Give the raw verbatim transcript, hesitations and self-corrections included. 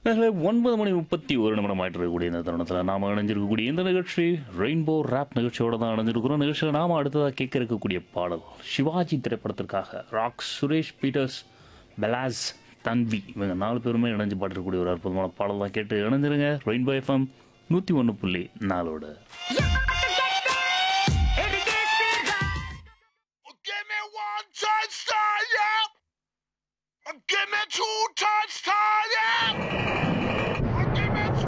ஒன்பது மணி முப்பத்தி ஒரு நிமிடம் ஆயிட்டு இருக்கக்கூடிய இந்த தருணத்தில் நாம் இணைஞ்சிருக்கக்கூடிய இந்த நிகழ்ச்சி ரெயின்போ ரேப் நிகழ்ச்சியோட தான் இணைஞ்சிருக்கிறோம். நிகழ்ச்சியில் நாம் அடுத்ததாக கேட்க இருக்கக்கூடிய பாடல் சிவாஜி திரைப்படத்திற்காக ராக், சுரேஷ் பீட்டர்ஸ், பெலாஸ், தன்வி இவங்க நாலு பேருமே இணைஞ்சு பாட்டிருக்கக்கூடிய ஒரு அற்புதமான பாடல் தான். கேட்டு இணைஞ்சிருங்க ரெயின்போ எஃப்எம் நூற்றி ஒன்று புள்ளி நாலோட. Give me one touchdown, yeah. Give me two touchdowns, yeah.